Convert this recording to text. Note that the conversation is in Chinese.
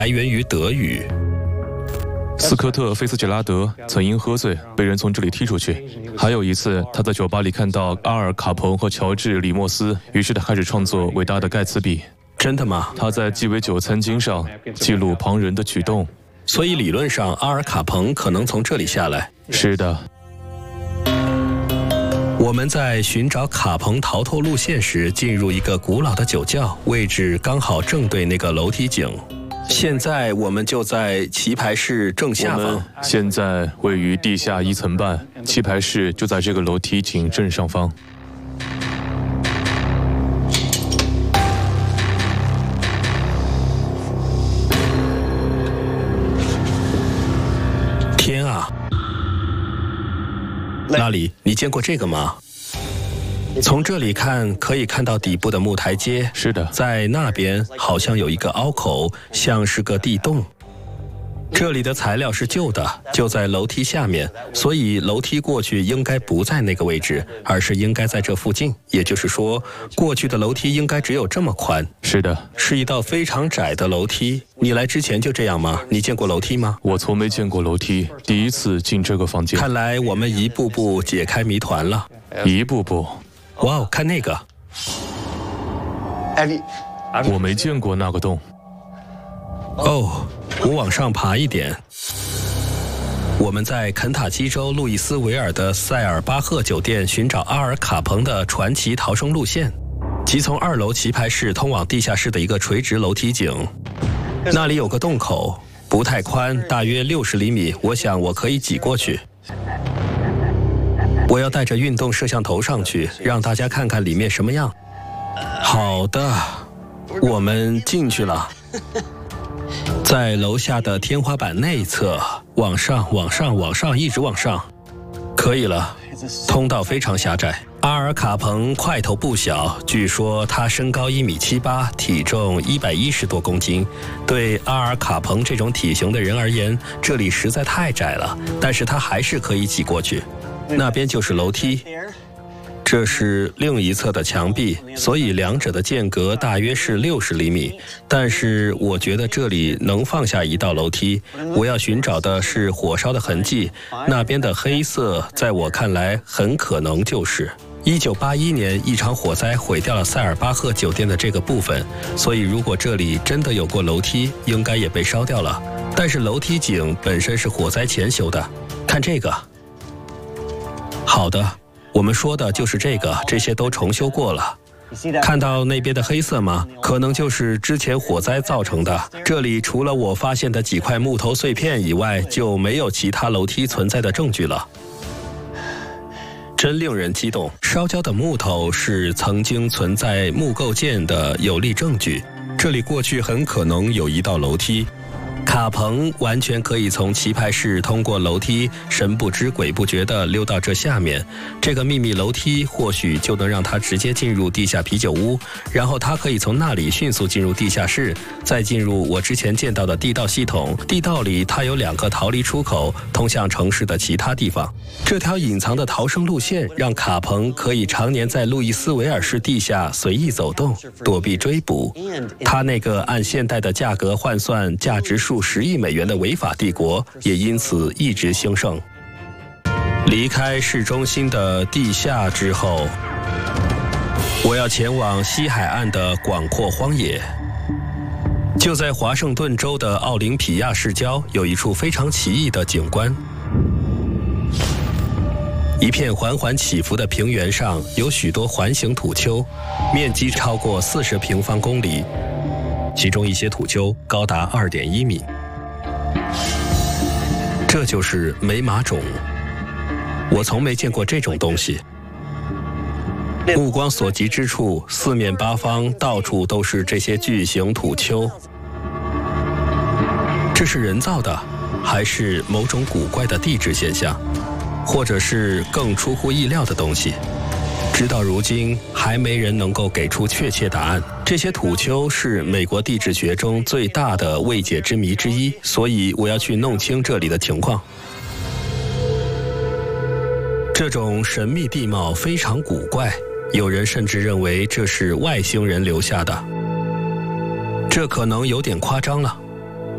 来源于德语。 斯科特·菲斯杰拉德曾因喝醉被人从这里踢出去。还有一次，他在酒吧里看到阿尔·卡彭和乔治·里莫斯，于是他开始创作伟大的盖茨比。 真的吗？ 他在鸡尾酒餐巾上记录旁人的举动。 所以理论上，阿尔·卡彭可能从这里下来。 是的。 我们在寻找卡彭逃脱路线时，进入一个古老的酒窖，位置刚好正对那个楼梯井。现在我们就在棋牌室正下方。 现在位于地下1层半，棋牌室就在这个楼梯井正上方。 天啊！拉里，你见过这个吗？从这里看，可以看到底部的木台阶。 是的， 在那边好像有一个凹口，像是个地洞。这里的材料是旧的，就在楼梯下面，所以楼梯过去应该不在那个位置，而是应该在这附近。也就是说，过去的楼梯应该只有这么宽。 是的， 是一道非常窄的楼梯。你来之前就这样吗？你见过楼梯吗？ 我从没见过楼梯，第一次进这个房间。 看来我们一步步解开谜团了。 一步步。 哇哦，看那个！ 我没见过那个洞。 哦，我往上爬一点。我们在肯塔基州路易斯维尔的塞尔巴赫酒店寻找阿尔卡彭的传奇逃生路线，即从2楼棋牌室通往地下室的一个垂直楼梯井。那里有个洞口，不太宽，大约60厘米，我想我可以挤过去。我要带着运动摄像头上去，让大家看看里面什么样。好的，我们进去了。在楼下的天花板内侧，往上，往上，往上，一直往上。可以了，通道非常狭窄。阿尔卡彭块头不小，据说他身高1.78米，体重110多公斤。对阿尔卡彭这种体型的人而言，这里实在太窄了，但是他还是可以挤过去。那边就是楼梯，这是另一侧的墙壁，所以两者的间隔大约是60厘米。但是我觉得这里能放下一道楼梯。我要寻找的是火烧的痕迹，那边的黑色在我看来很可能就是1981年一场火灾毁掉了塞尔巴赫酒店的这个部分，所以如果这里真的有过楼梯，应该也被烧掉了。但是楼梯井本身是火灾前修的。看这个。好的，我们说的就是这个，这些都重修过了。看到那边的黑色吗？可能就是之前火灾造成的。这里除了我发现的几块木头碎片以外，就没有其他楼梯存在的证据了。真令人激动！烧焦的木头是曾经存在木构件的有力证据。这里过去很可能有一道楼梯。卡彭完全可以从棋牌室通过楼梯，神不知鬼不觉地溜到这下面。这个秘密楼梯或许就能让他直接进入地下啤酒屋，然后他可以从那里迅速进入地下室，再进入我之前见到的地道系统。地道里它有2个逃离出口，通向城市的其他地方。这条隐藏的逃生路线让卡彭可以常年在路易斯维尔市地下随意走动，躲避追捕。他那个按现代的价格换算价值数10亿美元的违法帝国也因此一直兴盛。离开市中心的地下之后，我要前往西海岸的广阔荒野。就在华盛顿州的奥林匹亚市郊，有一处非常奇异的景观。一片缓缓起伏的平原上有许多环形土丘，面积超过40平方公里，其中一些土丘高达2.1米。这就是美马种，我从没见过这种东西。目光所及之处，四面八方到处都是这些巨型土丘。这是人造的，还是某种古怪的地质现象，或者是更出乎意料的东西？直到如今，还没人能够给出确切答案。这些土丘是美国地质学中最大的未解之谜之一，所以我要去弄清这里的情况。这种神秘地貌非常古怪，有人甚至认为这是外星人留下的。这可能有点夸张了。